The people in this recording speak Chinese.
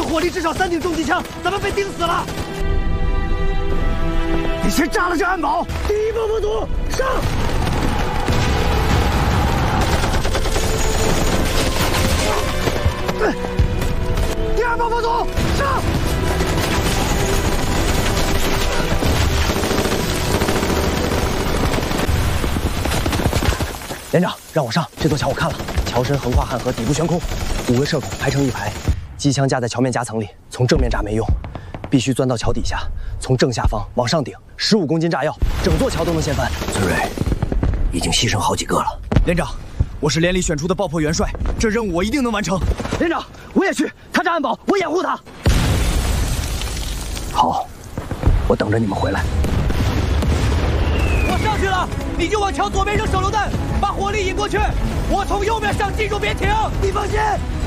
火力至少3挺重机枪，咱们被盯死了。你先炸了这暗堡，第一爆破组上！第二爆破组上！连长，让我上这座桥，我看了，桥身横跨汉河，底部悬空，5个射孔排成一排，机枪架在桥面夹层里，从正面炸没用，必须钻到桥底下，从正下方往上顶，15公斤炸药，整座桥都能掀翻。孙瑞，已经牺牲好几个了。连长，我是连里选出的爆破元帅，这任务我一定能完成。连长，我也去，他炸暗堡，我掩护他。好，我等着你们回来。我上去了，你就往桥左边扔手榴弹，把火力引过去。我从右边上，记住别停。你放心。